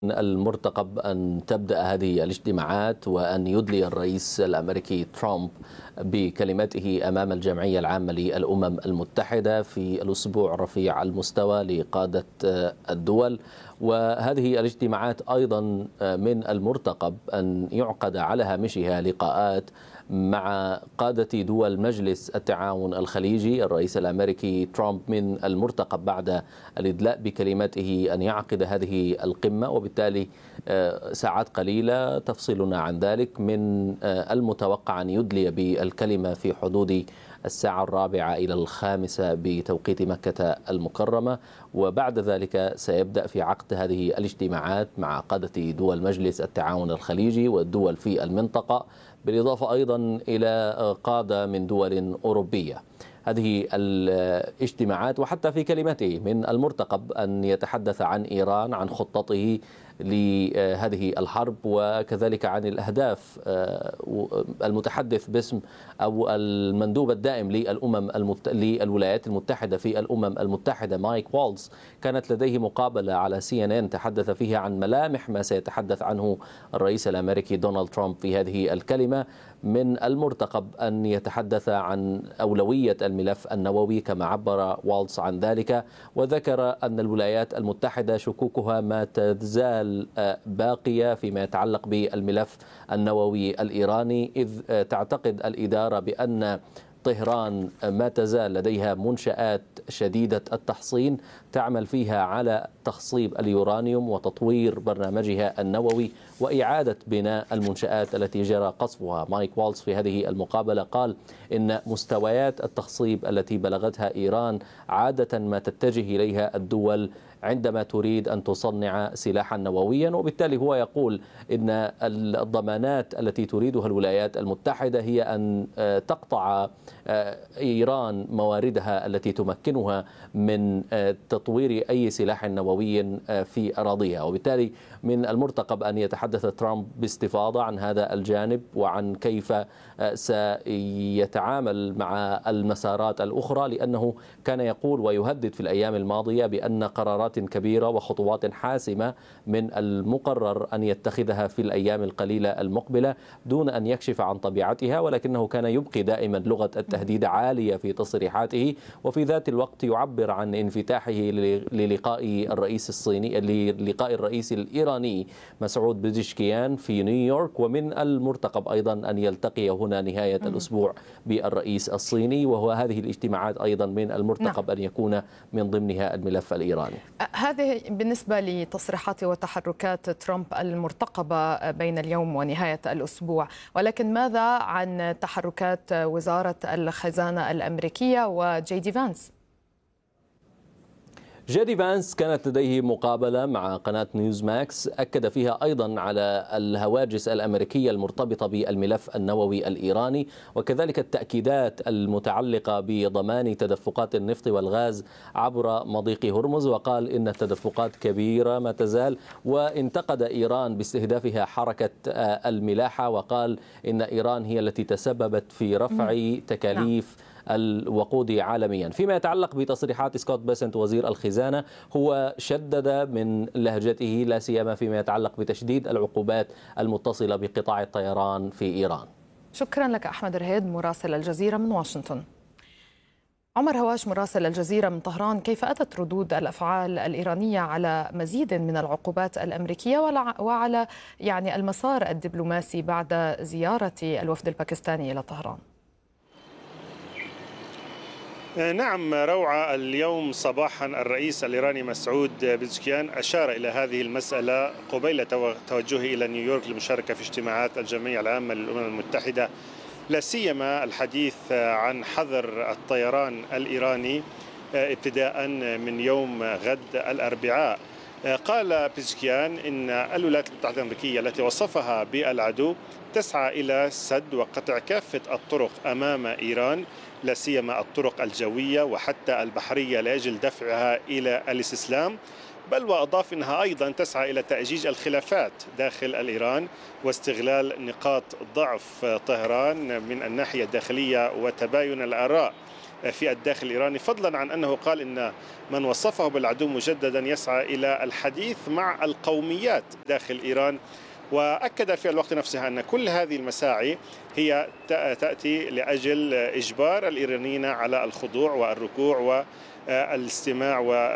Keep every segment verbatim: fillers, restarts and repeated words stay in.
المرتقب أن تبدأ هذه الاجتماعات وأن يدلي الرئيس الأمريكي ترامب بكلمته أمام الجمعية العامة للأمم المتحدة في الأسبوع رفيع المستوى لقادة الدول. وهذه الاجتماعات أيضا من المرتقب أن يعقد على هامشها لقاءات مع قادة دول مجلس التعاون الخليجي. الرئيس الأمريكي ترامب من المرتقب بعد الإدلاء بكلمته أن يعقد هذه القمة، وبالتالي ساعات قليلة تفصلنا عن ذلك. من المتوقع أن يدلي بالكلمة في حدود الساعة الرابعة إلى الخامسة بتوقيت مكة المكرمة، وبعد ذلك سيبدأ في عقد هذه الاجتماعات مع قادة دول مجلس التعاون الخليجي والدول في المنطقة، بالإضافة أيضا إلى قادة من دول أوروبية. هذه الاجتماعات وحتى في كلمته من المرتقب أن يتحدث عن إيران، عن خطته لهذه الحرب، وكذلك عن الأهداف. المتحدث باسم أو المندوب الدائم للأمم المت... للولايات المتحدة في الأمم المتحدة مايك والز كانت لديه مقابلة على سي إن إن تحدث فيها عن ملامح ما سيتحدث عنه الرئيس الأمريكي دونالد ترامب في هذه الكلمة. من المرتقب أن يتحدث عن أولوية الملف النووي كما عبر والز عن ذلك، وذكر أن الولايات المتحدة شكوكها ما تزال باقية فيما يتعلق بالملف النووي الإيراني، إذ تعتقد الإدارة بأن طهران ما تزال لديها منشآت شديدة التحصين تعمل فيها على تخصيب اليورانيوم وتطوير برنامجها النووي وإعادة بناء المنشآت التي جرى قصفها. مايك والز في هذه المقابلة قال إن مستويات التخصيب التي بلغتها إيران عادة ما تتجه إليها الدول عندما تريد أن تصنع سلاحا نوويا، وبالتالي هو يقول إن الضمانات التي تريدها الولايات المتحدة هي أن تقطع إيران مواردها التي تمكنها من تطوير أي سلاح نووي في أراضيها. وبالتالي من المرتقب أن يتحدث ترامب باستفاضة عن هذا الجانب وعن كيف سيتعامل مع المسارات الأخرى، لأنه كان يقول ويهدد في الأيام الماضية بأن قرارات كبيرة وخطوات حاسمة من المقرر أن يتخذها في الأيام القليلة المقبلة دون أن يكشف عن طبيعتها، ولكنه كان يبقي دائما لغة التهديد عالية في تصريحاته، وفي ذات الوقت يعبر عن انفتاحه للقاء الرئيس الصيني للقاء الرئيس الإيراني مسعود بزشكيان في نيويورك. ومن المرتقب أيضا أن يلتقي هنا نهاية الأسبوع بالرئيس الصيني، وهو هذه الاجتماعات أيضا من المرتقب أن يكون من ضمنها الملف الإيراني. هذه بالنسبة لتصريحات وتحركات ترامب المرتقبة بين اليوم ونهاية الأسبوع، ولكن ماذا عن تحركات وزارة الخزانة الأمريكية وجي دي فانس؟ جي دي فانس كانت لديه مقابلة مع قناة نيوز ماكس أكد فيها أيضا على الهواجس الأمريكية المرتبطة بالملف النووي الإيراني، وكذلك التأكيدات المتعلقة بضمان تدفقات النفط والغاز عبر مضيق هرمز، وقال إن التدفقات كبيرة ما تزال، وانتقد إيران باستهدافها حركة الملاحة، وقال إن إيران هي التي تسببت في رفع تكاليف الوقود عالميا. فيما يتعلق بتصريحات سكوت بيسنت وزير الخزانة، هو شدد من لهجته لا سيما فيما يتعلق بتشديد العقوبات المتصلة بقطاع الطيران في إيران. شكرا لك أحمد رهيد مراسل الجزيرة من واشنطن. عمر هواش مراسل الجزيرة من طهران، كيف أتت ردود الأفعال الإيرانية على مزيد من العقوبات الأمريكية وعلى يعني المسار الدبلوماسي بعد زيارة الوفد الباكستاني إلى طهران؟ نعم روعة، اليوم صباحا الرئيس الإيراني مسعود بزشكيان أشار إلى هذه المسألة قبيل توجهه إلى نيويورك للمشاركة في اجتماعات الجمعية العامة للأمم المتحدة، لا سيما الحديث عن حظر الطيران الإيراني ابتداء من يوم غد الأربعاء. قال بزشكيان إن الولايات المتحدة الأمريكية التي وصفها بالعدو تسعى إلى سد وقطع كافة الطرق أمام إيران، لا سيما الطرق الجوية وحتى البحرية، لأجل دفعها إلى الاستسلام. بل وأضاف أنها أيضا تسعى إلى تأجيج الخلافات داخل الإيران واستغلال نقاط ضعف طهران من الناحية الداخلية وتباين الآراء في الداخل الإيراني، فضلا عن أنه قال إن من وصفه بالعدو مجددا يسعى إلى الحديث مع القوميات داخل إيران. وأكد في الوقت نفسه أن كل هذه المساعي هي تأتي لأجل إجبار الإيرانيين على الخضوع والركوع والاستماع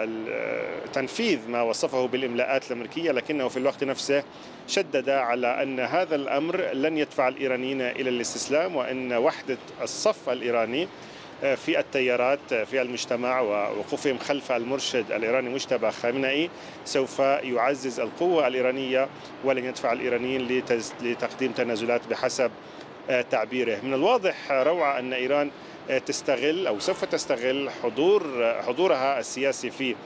وتنفيذ ما وصفه بالإملاءات الأمريكية، لكنه في الوقت نفسه شدد على أن هذا الأمر لن يدفع الإيرانيين إلى الاستسلام، وأن وحدة الصف الإيراني في التيارات في المجتمع ووقوفهم خلف المرشد الإيراني مجتبى خامنئي سوف يعزز القوة الإيرانية ولن يدفع الإيرانيين لتقديم تنازلات بحسب تعبيره. من الواضح روعة أن إيران تستغل أو سوف تستغل حضور حضورها السياسي في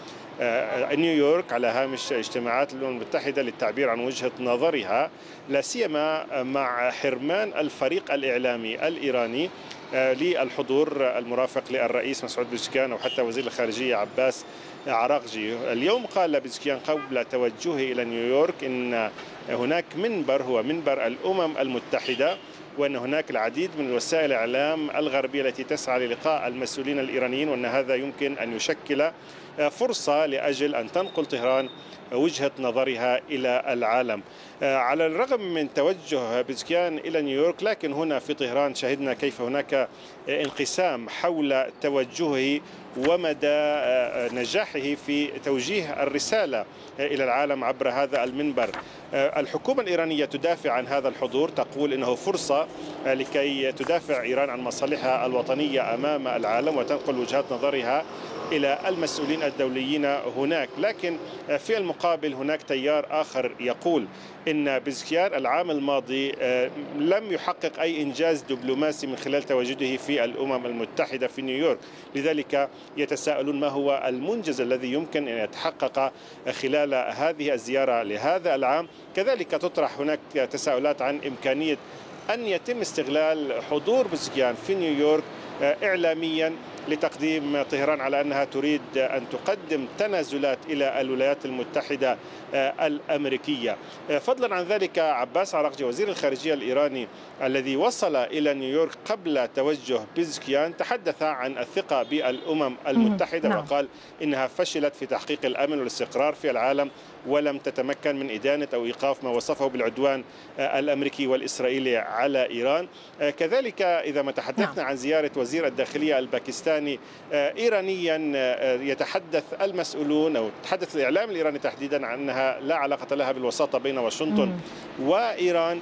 نيويورك على هامش اجتماعات الأمم المتحدة للتعبير عن وجهة نظرها، لا سيما مع حرمان الفريق الإعلامي الإيراني للحضور المرافق للرئيس مسعود بزشكيان أو حتى وزير الخارجية عباس عراقجي. اليوم قال بزشكيان قبل توجهه إلى نيويورك إن هناك منبر هو منبر الأمم المتحدة، وأن هناك العديد من وسائل الإعلام الغربية التي تسعى للقاء المسؤولين الإيرانيين، وأن هذا يمكن أن يشكل فرصة لأجل أن تنقل طهران وجهة نظرها إلى العالم. على الرغم من توجه بزشكيان إلى نيويورك، لكن هنا في طهران شهدنا كيف هناك انقسام حول توجهه ومدى نجاحه في توجيه الرسالة إلى العالم عبر هذا المنبر. الحكومة الإيرانية تدافع عن هذا الحضور، تقول إنه فرصة لكي تدافع إيران عن مصالحها الوطنية أمام العالم وتنقل وجهات نظرها إلى المسؤولين الدوليين هناك. لكن في المقابل هناك تيار آخر يقول إن بزشكيان العام الماضي لم يحقق أي إنجاز دبلوماسي من خلال تواجده في الأمم المتحدة في نيويورك، لذلك يتساءلون ما هو المنجز الذي يمكن أن يتحقق خلال هذه الزيارة لهذا العام. كذلك تطرح هناك تساؤلات عن إمكانية أن يتم استغلال حضور بزشكيان في نيويورك إعلاميا لتقديم طهران على أنها تريد أن تقدم تنازلات إلى الولايات المتحدة الأمريكية. فضلا عن ذلك عباس عراقجي وزير الخارجية الإيراني الذي وصل إلى نيويورك قبل توجه بزشكيان تحدث عن الثقة بالأمم المتحدة وقال إنها فشلت في تحقيق الأمن والاستقرار في العالم ولم تتمكن من إدانة أو إيقاف ما وصفه بالعدوان الأمريكي والإسرائيلي على إيران. كذلك إذا ما تحدثنا عن زيارة وزير الداخلية الباكستاني إيرانيا، يتحدث المسؤولون أو تحدث الإعلام الإيراني تحديدا عن أنها لا علاقة لها بالوساطة بين واشنطن وإيران.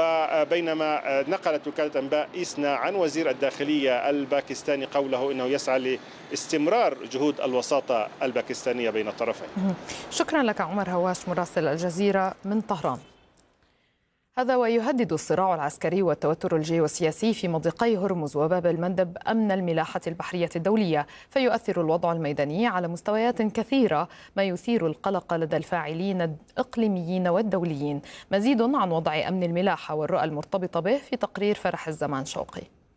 وبينما نقلت وكالة أنباء إيسنا عن وزير الداخلية الباكستاني قوله إنه يسعى لاستمرار جهود الوساطة الباكستانية بين الطرفين. شكرا لك عمر هواش مراسل الجزيرة من طهران. هذا ويهدد الصراع العسكري والتوتر الجيوسياسي في مضيقي هرمز وباب المندب أمن الملاحة البحرية الدولية، فيؤثر الوضع الميداني على مستويات كثيرة، ما يثير القلق لدى الفاعلين الإقليميين والدوليين. مزيد عن وضع أمن الملاحة والرؤى المرتبطة به في تقرير فرح الزمان شوقي.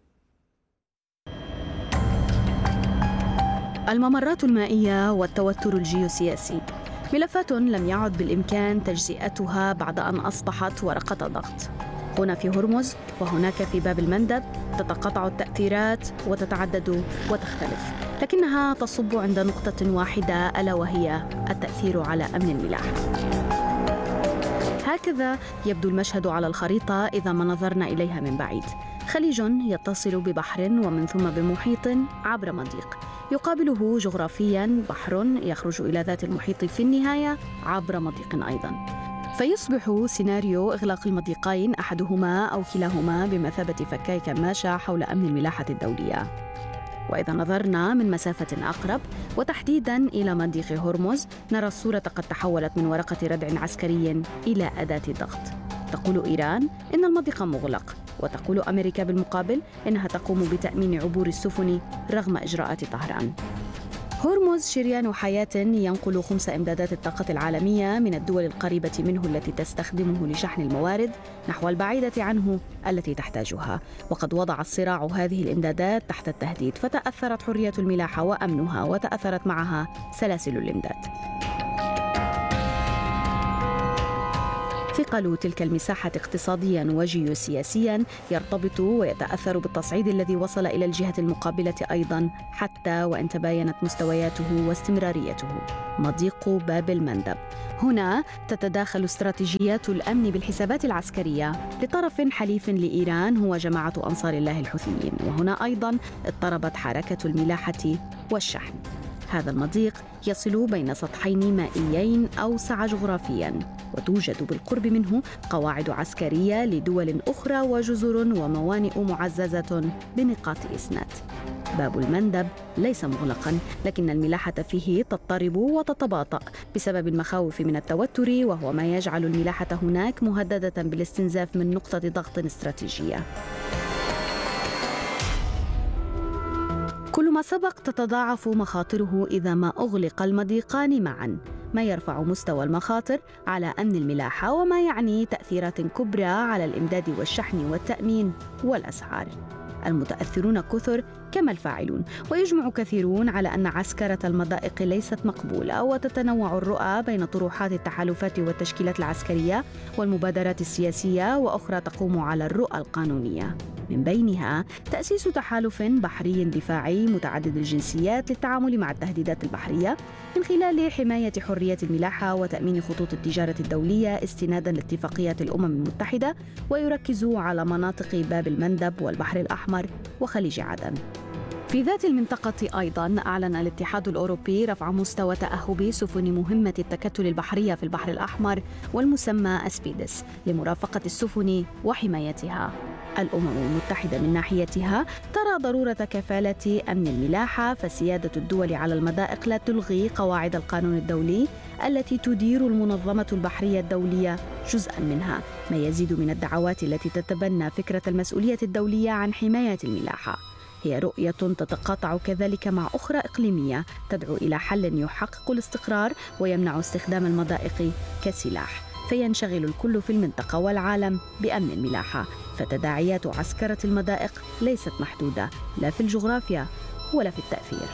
الممرات المائية والتوتر الجيوسياسي ملفات لم يعد بالإمكان تجزئتها بعد أن أصبحت ورقة ضغط. هنا في هرمز وهناك في باب المندب تتقاطع التأثيرات وتتعدد وتختلف، لكنها تصب عند نقطة واحدة ألا وهي التأثير على أمن الملاحة. هكذا يبدو المشهد على الخريطة إذا ما نظرنا إليها من بعيد. خليج يتصل ببحر ومن ثم بمحيط عبر مضيق، يقابله جغرافياً بحر يخرج إلى ذات المحيط في النهاية عبر مضيق أيضاً، فيصبح سيناريو إغلاق المضيقين أحدهما أو كلاهما بمثابة فكاي كماشة حول أمن الملاحة الدولية. وإذا نظرنا من مسافة أقرب وتحديداً إلى مضيق هرمز، نرى الصورة قد تحولت من ورقة ردع عسكري إلى أداة ضغط. تقول إيران إن المضيق مغلق، وتقول أمريكا بالمقابل إنها تقوم بتأمين عبور السفن رغم إجراءات طهران. هرمز شريان حياة ينقل خمس إمدادات الطاقة العالمية من الدول القريبة منه التي تستخدمه لشحن الموارد نحو البعيدة عنه التي تحتاجها، وقد وضع الصراع هذه الإمدادات تحت التهديد، فتأثرت حرية الملاحة وأمنها وتأثرت معها سلاسل الإمداد. ثقل تلك المساحة اقتصادياً وجيوسياسياً يرتبط ويتأثر بالتصعيد الذي وصل إلى الجهة المقابلة أيضاً، حتى وإن تباينت مستوياته واستمراريته. مضيق باب المندب. هنا تتداخل استراتيجيات الأمن بالحسابات العسكرية لطرف حليف لإيران هو جماعة أنصار الله الحوثيين، وهنا أيضاً اضطربت حركة الملاحة والشحن. هذا المضيق يصل بين سطحين مائيين أوسع جغرافياً، وتوجد بالقرب منه قواعد عسكرية لدول أخرى وجزر وموانئ معززة بنقاط إسناد. باب المندب ليس مغلقاً، لكن الملاحة فيه تضطرب وتتباطأ بسبب المخاوف من التوتر، وهو ما يجعل الملاحة هناك مهددة بالاستنزاف من نقطة ضغط استراتيجية. كل ما سبق تتضاعف مخاطره إذا ما أغلق المضيقان معاً، ما يرفع مستوى المخاطر على أمن الملاحة، وما يعني تأثيرات كبرى على الإمداد والشحن والتأمين والأسعار. المتأثرون كثر كما الفاعلون، ويجمع كثيرون على أن عسكرة المضائق ليست مقبولة، وتتنوع الرؤى بين طروحات التحالفات والتشكيلات العسكرية والمبادرات السياسية، وأخرى تقوم على الرؤى القانونية، من بينها تأسيس تحالف بحري دفاعي متعدد الجنسيات للتعامل مع التهديدات البحرية من خلال حماية حرية الملاحة وتأمين خطوط التجارة الدولية استناداً لاتفاقيات الأمم المتحدة، ويركز على مناطق باب المندب والبحر الأحمر وخليج عدن. في ذات المنطقة أيضاً أعلن الاتحاد الأوروبي رفع مستوى تأهب سفن مهمة التكتل البحرية في البحر الأحمر والمسمى أسبيدس لمرافقة السفن وحمايتها. الأمم المتحدة من ناحيتها ترى ضرورة كفالة أمن الملاحة، فسيادة الدول على المضائق لا تلغي قواعد القانون الدولي التي تدير المنظمة البحرية الدولية جزءاً منها، ما يزيد من الدعوات التي تتبنى فكرة المسؤولية الدولية عن حماية الملاحة. هي رؤية تتقاطع كذلك مع أخرى إقليمية تدعو إلى حل يحقق الاستقرار ويمنع استخدام المضائق كسلاح، فينشغل الكل في المنطقة والعالم بأمن الملاحة. فتداعيات عسكرة المضائق ليست محدودة لا في الجغرافيا ولا في التأثير.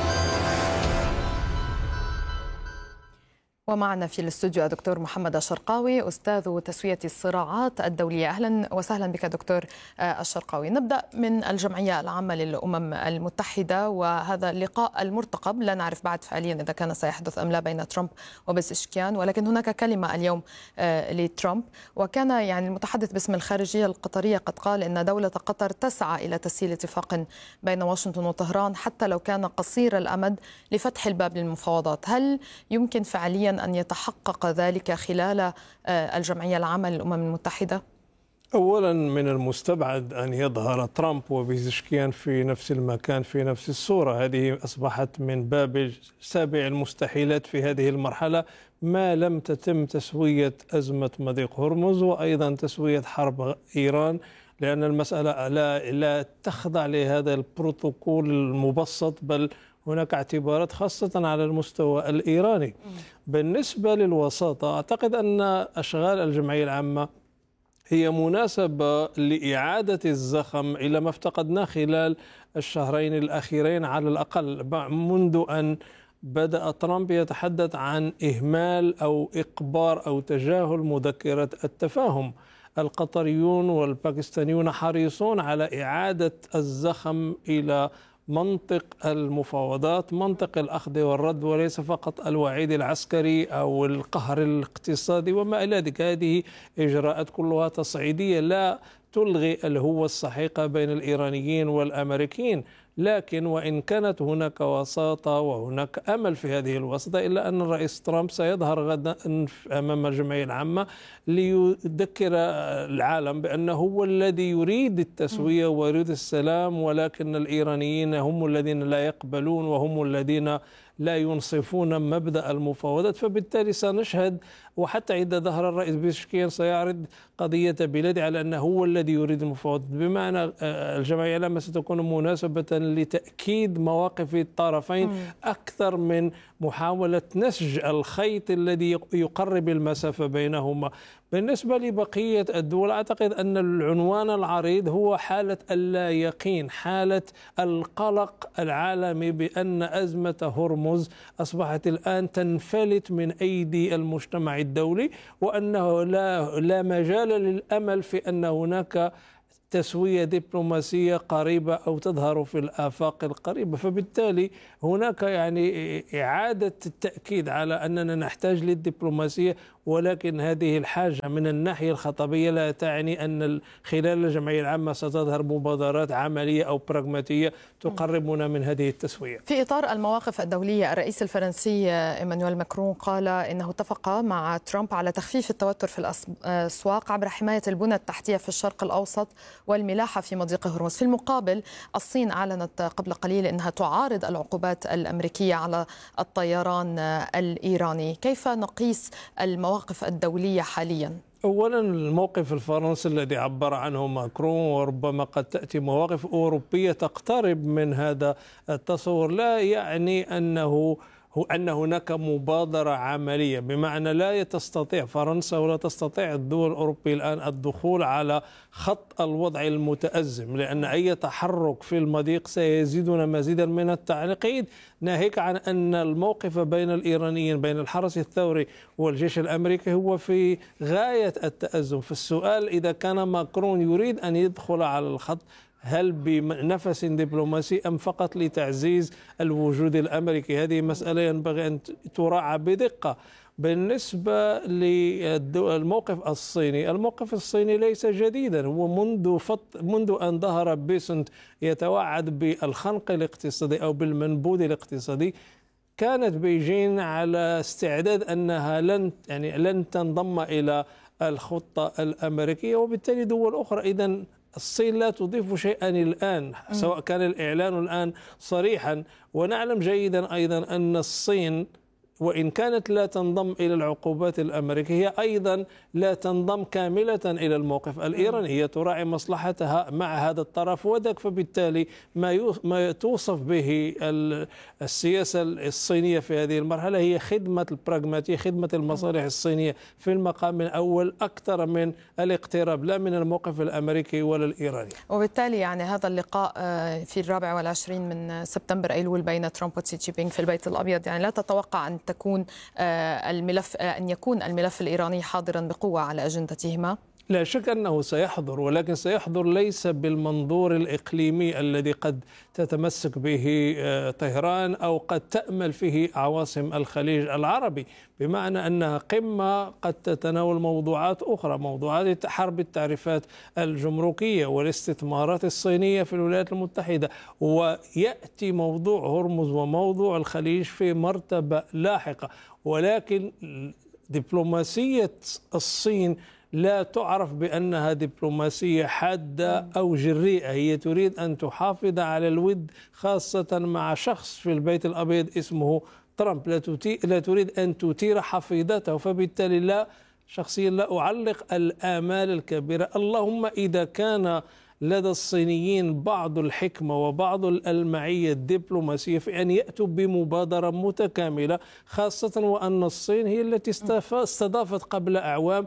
ومعنا في الاستوديو الدكتور محمد الشرقاوي، أستاذ تسوية الصراعات الدولية. أهلا وسهلا بك دكتور الشرقاوي. نبدأ من الجمعية العامة للأمم المتحدة وهذا اللقاء المرتقب، لا نعرف بعد فعليا إذا كان سيحدث أم لا بين ترامب وبزشكيان، ولكن هناك كلمة اليوم لترامب، وكان يعني المتحدث باسم الخارجية القطرية قد قال إن دولة قطر تسعى إلى تسهيل اتفاق بين واشنطن وطهران حتى لو كان قصير الأمد لفتح الباب للمفاوضات. هل يمكن فعليا أن يتحقق ذلك خلال الجمعية العامة للأمم المتحدة؟ أولا من المستبعد أن يظهر ترامب وبيزشكيان في نفس المكان في نفس الصورة. هذه أصبحت من باب سابع المستحيلات في هذه المرحلة، ما لم تتم تسوية أزمة مضيق هرمز وأيضا تسوية حرب إيران، لأن المسألة لا, لا تخضع لهذا البروتوكول المبسط، بل هناك اعتبارات خاصة على المستوى الإيراني. بالنسبة للوساطة، أعتقد أن أشغال الجمعية العامة هي مناسبة لإعادة الزخم إلى ما افتقدناه خلال الشهرين الأخيرين على الأقل، منذ أن بدأ ترامب يتحدث عن إهمال أو إقبار أو تجاهل مذكرة التفاهم. القطريون والباكستانيون حريصون على إعادة الزخم إلى منطق المفاوضات، منطق الأخذ والرد، وليس فقط الوعيد العسكري أو القهر الاقتصادي وما إلى ذلك. هذه إجراءات كلها تصعيدية لا تلغي الهوة السحيقة بين الإيرانيين والأمريكيين، لكن وإن كانت هناك وساطة وهناك أمل في هذه الوساطة، إلا أن الرئيس ترامب سيظهر غدا أمام الجمعية العامة ليذكر العالم بأنه هو الذي يريد التسوية ويريد السلام، ولكن الإيرانيين هم الذين لا يقبلون وهم الذين لا ينصفون مبدأ المفاوضات. فبالتالي سنشهد، وحتى إذا ظهر الرئيس بزشكيان سيعرض قضية بلاده على أنه هو الذي يريد المفاوضات، بمعنى الجمعية العامة ستكون مناسبة لتأكيد مواقف الطرفين أكثر من محاولة نسج الخيط الذي يقرب المسافة بينهما. بالنسبة لبقية الدول، أعتقد أن العنوان العريض هو حالة اللا يقين، حالة القلق العالمي بأن أزمة هرمز هرمز أصبحت الآن تنفلت من أيدي المجتمع الدولي، وأنه لا لا مجال للأمل في أن هناك تسوية دبلوماسية قريبة أو تظهر في الآفاق القريبة. فبالتالي هناك يعني إعادة التأكيد على أننا نحتاج للدبلوماسية، ولكن هذه الحاجة من الناحية الخطبية لا تعني أن خلال الجمعية العامة ستظهر مبادرات عملية أو براغماتية تقربنا من هذه التسوية. في إطار المواقف الدولية، الرئيس الفرنسي إيمانويل ماكرون قال إنه اتفق مع ترامب على تخفيف التوتر في الأسواق عبر حماية البنى التحتية في الشرق الأوسط والملاحة في مضيق هرمز. في المقابل الصين أعلنت قبل قليل أنها تعارض العقوبات الأمريكية على الطيران الإيراني. كيف نقيس المواقف الدولية حاليا؟ أولا الموقف الفرنسي الذي عبر عنه ماكرون، وربما قد تأتي مواقف أوروبية تقترب من هذا التصور، لا يعني أنه هو أن هناك مبادرة عملية، بمعنى لا تستطيع فرنسا ولا تستطيع الدول الأوروبية الآن الدخول على خط الوضع المتأزم، لأن أي تحرك في المضيق سيزيدنا مزيدا من التعقيد، ناهيك عن أن الموقف بين الإيرانيين بين الحرس الثوري والجيش الأمريكي هو في غاية التأزم. فالسؤال إذا كان ماكرون يريد أن يدخل على الخط، هل بنفس دبلوماسي أم فقط لتعزيز الوجود الأمريكي؟ هذه مسألة ينبغي أن تراعى بدقة. بالنسبة للموقف الصيني، الموقف الصيني ليس جديدا، هو منذ فط... منذ أن ظهر بيسنت يتوعد بالخنق الاقتصادي أو بالمنبوذ الاقتصادي، كانت بيجين على استعداد أنها لن يعني لن تنضم إلى الخطة الأمريكية، وبالتالي دول أخرى. إذن الصين لا تضيف شيئا الآن، سواء كان الإعلان الآن صريحا، ونعلم جيدا أيضا أن الصين وإن كانت لا تنضم إلى العقوبات الأمريكية، هي أيضا لا تنضم كاملة إلى الموقف الإيراني، هي تراعي مصلحتها مع هذا الطرف وذاك. فبالتالي ما ما توصف به السياسة الصينية في هذه المرحلة هي خدمة البراغماتية، خدمة المصالح الصينية في المقام الأول أكثر من الاقتراب لا من الموقف الأمريكي ولا الإيراني. وبالتالي يعني هذا اللقاء في الرابع والعشرين من سبتمبر أيلول بين ترامب وشي جين بينغ في البيت الأبيض، يعني لا تتوقع أن تكون الملف أن يكون الملف الإيراني حاضرا بقوة على أجندتهما؟ لا شك أنه سيحضر، ولكن سيحضر ليس بالمنظور الإقليمي الذي قد تتمسك به طهران أو قد تأمل فيه عواصم الخليج العربي، بمعنى أنها قمة قد تتناول موضوعات أخرى، موضوعات حرب التعريفات الجمركية والاستثمارات الصينية في الولايات المتحدة، ويأتي موضوع هرمز وموضوع الخليج في مرتبة لاحقة. ولكن دبلوماسية الصين لا تعرف بأنها دبلوماسية حادة أو جريئة، هي تريد أن تحافظ على الود، خاصة مع شخص في البيت الأبيض اسمه ترامب، لا, لا تريد أن تثير حفيظته. فبالتالي لا شخصيا لا أعلق الآمال الكبيرة، اللهم إذا كان لدى الصينيين بعض الحكمة وبعض المعية الدبلوماسية في أن يأتوا بمبادرة متكاملة، خاصة وأن الصين هي التي استضافت قبل أعوام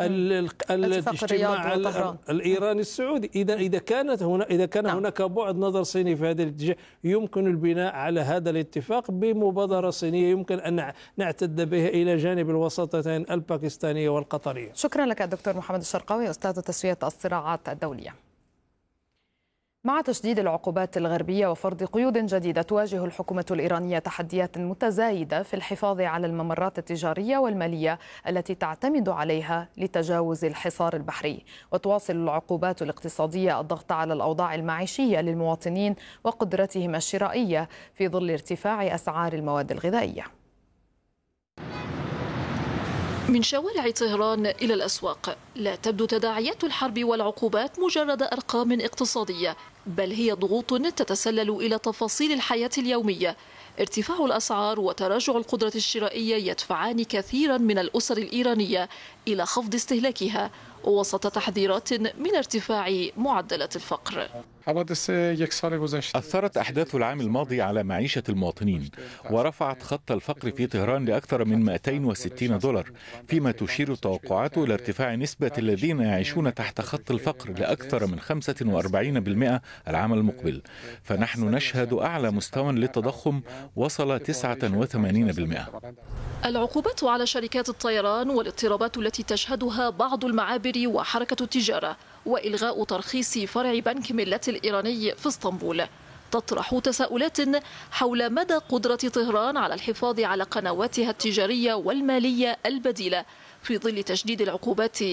الاجتماع الإيراني السعودي. إذا إذا كانت هنا إذا كان نعم. هناك بعد نظر صيني في هذا الاتجاه، يمكن البناء على هذا الاتفاق بمبادرة صينية يمكن أن نعتد بها إلى جانب الوساطتين الباكستانية والقطرية. شكرا لك دكتور محمد الشرقاوي، أستاذ تسوية الصراعات الدولية. مع تشديد العقوبات الغربية وفرض قيود جديدة، تواجه الحكومة الإيرانية تحديات متزايدة في الحفاظ على الممرات التجارية والمالية التي تعتمد عليها لتجاوز الحصار البحري. وتواصل العقوبات الاقتصادية الضغط على الأوضاع المعيشية للمواطنين وقدرتهم الشرائية في ظل ارتفاع أسعار المواد الغذائية. من شوارع طهران إلى الأسواق، لا تبدو تداعيات الحرب والعقوبات مجرد أرقام اقتصادية، بل هي ضغوط تتسلل إلى تفاصيل الحياة اليومية. ارتفاع الأسعار وتراجع القدرة الشرائية يدفعان كثيرا من الأسر الإيرانية إلى خفض استهلاكها، وسط تحذيرات من ارتفاع معدلات الفقر. أثرت أحداث العام الماضي على معيشة المواطنين ورفعت خط الفقر في طهران لأكثر من مئتين وستين دولار، فيما تشير التوقعات إلى ارتفاع نسبة الذين يعيشون تحت خط الفقر لأكثر من خمسة وأربعين بالمئة العام المقبل، فنحن نشهد أعلى مستوى للتضخم وصل تسعة وثمانين بالمئة. العقوبات على شركات الطيران والاضطرابات التي تشهدها بعض المعابر وحركة التجارة وإلغاء ترخيص فرع بنك ملت الإيراني في اسطنبول تطرح تساؤلات حول مدى قدرة طهران على الحفاظ على قنواتها التجارية والمالية البديلة في ظل تشديد العقوبات